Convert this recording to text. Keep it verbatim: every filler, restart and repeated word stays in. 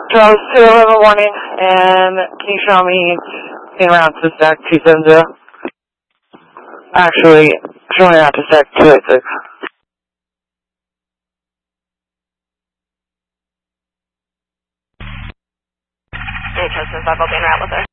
Charles two eleven warning, and can you show me in route to stack two seventy? Actually, show me out to stack two eighty-six. Any customers I've been route with her?